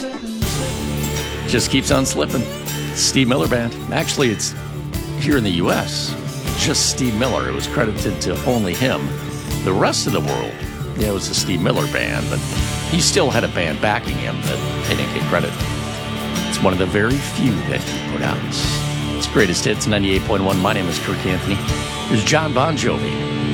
Just keeps on slipping. Steve Miller Band. Actually, it's here in the U.S., just Steve Miller. It was credited to only him. The rest of the world, yeah, it was the Steve Miller Band, but he still had a band backing him that they didn't get credit. It's one of the very few that he put out. It's Greatest Hits 98.1. My name is Kirk Anthony. There's John Bon Jovi.